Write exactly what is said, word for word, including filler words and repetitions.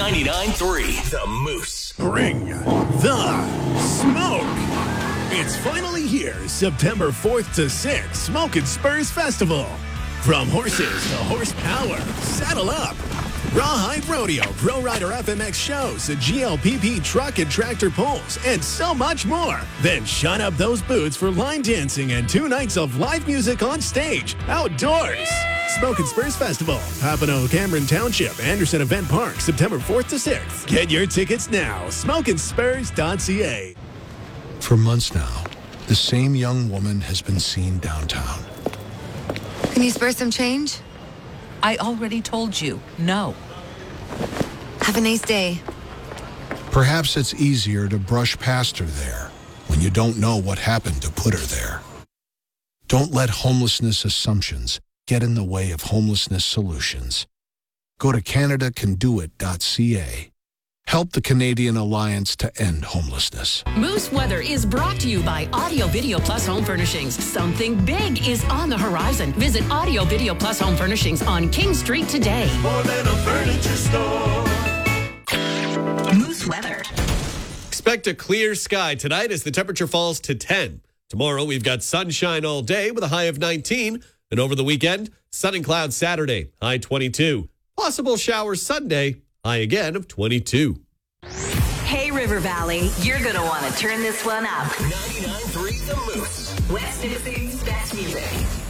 ninety-nine point three The Moose. Bring the smoke. It's finally here, September fourth to sixth, Smoke and Spurs Festival. From horses to horsepower, saddle up. Rawhide Rodeo, Pro Rider F M X shows, a G L P P truck and tractor pulls, and so much more. Then shut up those boots for line dancing and two nights of live music on stage, outdoors. Smoke and Spurs Festival, Papineau, Cameron Township, Anderson Event Park, September fourth to sixth. Get your tickets now, smoke and spurs dot c a. For months now, the same young woman has been seen downtown. Can you spare some change? I already told you, no. Have a nice day. Perhaps it's easier to brush past her there when you don't know what happened to put her there. Don't let homelessness assumptions get in the way of homelessness solutions. Go to Canada Can Do It dot c a. Help the Canadian Alliance to End Homelessness. Moose Weather is brought to you by Audio Video Plus Home Furnishings. Something big is on the horizon. Visit Audio Video Plus Home Furnishings on King Street today. More than a furniture store. Moose Weather. Expect a clear sky tonight as the temperature falls to ten. Tomorrow, we've got sunshine all day with a high of nineteen. And over the weekend, sun and clouds Saturday, high twenty-two. Possible showers Sunday, high again of twenty-two. Hey, River Valley, you're going to want to turn this one up. ninety-nine point three The Moose. West Nipissing's best music.